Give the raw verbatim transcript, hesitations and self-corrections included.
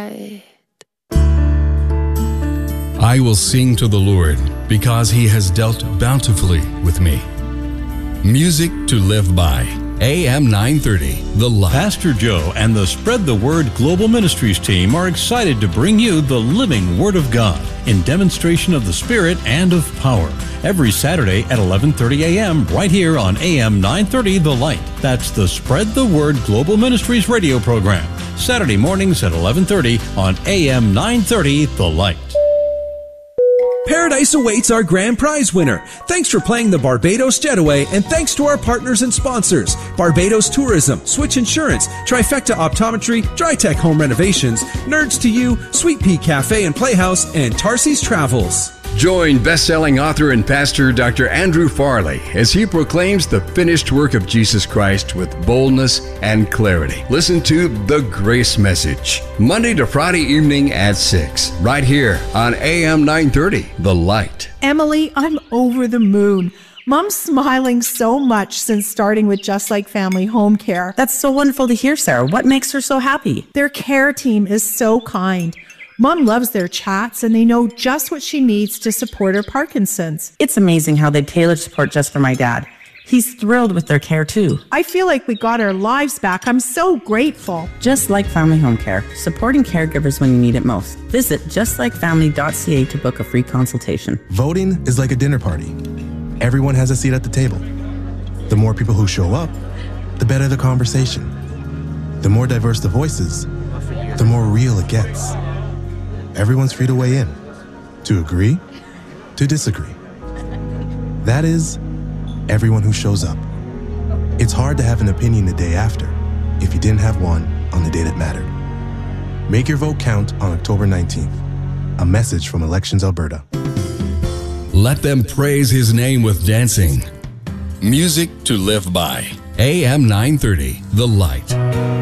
light. I will sing to the Lord because he has dealt bountifully with me. Music to live by. A M nine thirty, The Light. Pastor Joe and the Spread the Word Global Ministries team are excited to bring you the living Word of God in demonstration of the Spirit and of power every Saturday at eleven thirty a.m. right here on A M nine thirty, The Light. That's the Spread the Word Global Ministries radio program. Saturday mornings at eleven thirty on A M nine thirty, The Light. Paradise awaits our grand prize winner. Thanks for playing the Barbados Jetaway, and thanks to our partners and sponsors, Barbados Tourism, Switch Insurance, Trifecta Optometry, Drytech Home Renovations, Nerds to You, Sweet Pea Cafe and Playhouse, and Tarsi's Travels. Join best-selling author and pastor Doctor Andrew Farley as he proclaims the finished work of Jesus Christ with boldness and clarity. Listen to The Grace Message, Monday to Friday evening at six, right here on A M nine thirty, The Light. Emily, I'm over the moon. Mom's smiling so much since starting with Just Like Family Home Care. That's so wonderful to hear, Sarah. What makes her so happy? Their care team is so kind. Mom loves their chats, and they know just what she needs to support her Parkinson's. It's amazing how they tailor support just for my dad. He's thrilled with their care, too. I feel like we got our lives back. I'm so grateful. Just Like Family Home Care, supporting caregivers when you need it most. Visit just like family dot c a to book a free consultation. Voting is like a dinner party. Everyone has a seat at the table. The more people who show up, the better the conversation. The more diverse the voices, the more real it gets. Everyone's free to weigh in, to agree, to disagree. That is, everyone who shows up. It's hard to have an opinion the day after if you didn't have one on the day that mattered. Make your vote count on October nineteenth. A message from Elections Alberta. Let them praise his name with dancing. Music to live by. A M nine thirty, The Light.